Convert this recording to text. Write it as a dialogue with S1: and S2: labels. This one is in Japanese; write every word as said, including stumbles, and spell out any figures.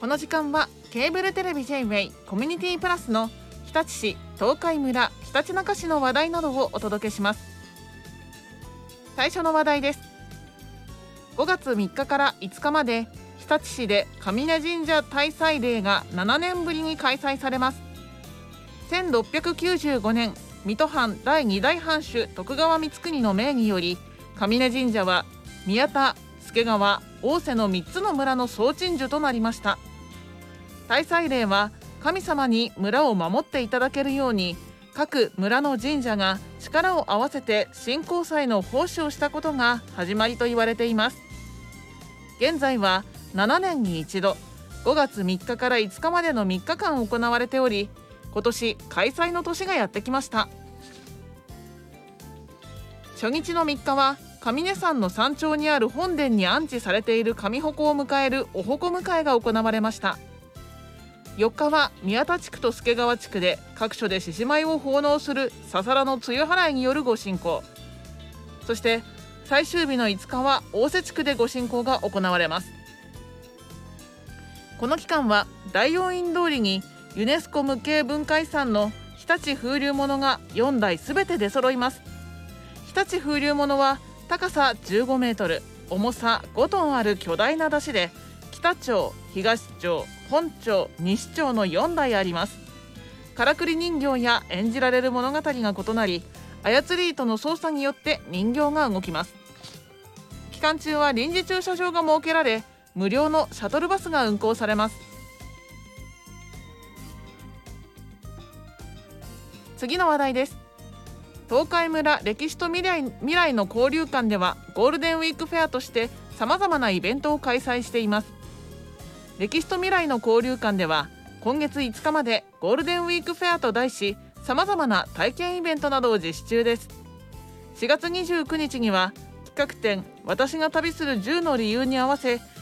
S1: この時間はケーブルテレビ J-ウェイ コミュニティプラスの日立市、東海村、ひたちなか市の話題などをお届けします。最初の話題です。ごがつみっかからいつかまで日立市で上根神社大祭礼がななねんぶりに開催されます。せんろっぴゃくきゅうじゅうごねん、水戸藩だいにだい藩主徳川光圀の命により、上根神社は宮田、助川、大瀬のみっつの村の総鎮守となりました。大祭礼は神様に村を守っていただけるように、各村の神社が力を合わせて神幸祭の奉仕をしたことが始まりと言われています。現在はななねんに一度、ごがつみっかからいつかまでのみっかかん行われており、今年開催の年がやってきました。初日のみっかは上根山の山頂にある本殿に安置されている神鉾を迎えるお鉾迎えが行われました。よっかは宮田地区と助川地区で各所で獅子舞を奉納するささらの露払いによるご神幸、そして最終日のいつかは大瀬地区でご神幸が行われます。この期間は大王院通りにユネスコ無形文化遺産の日立風流物がよんだいすべて出揃います。日立風流物は高さじゅうごメートル、重さごトンある巨大な山車で、北町、東町、本町、西町のよんだいあります。からくり人形や演じられる物語が異なり、操り糸の操作によって人形が動きます。期間中は臨時駐車場が設けられ、無料のシャトルバスが運行されます。次の話題です。東海村歴史と未来、未来の交流館ではゴールデンウィークフェアとしてさまざまなイベントを開催しています。歴史と未来の交流館では今月いつかまでゴールデンウィークフェアと題し、さまざまな体験イベントなどを実施中です。しがつにじゅうくにちには企画展私が旅するじゅうの理由に合わせ、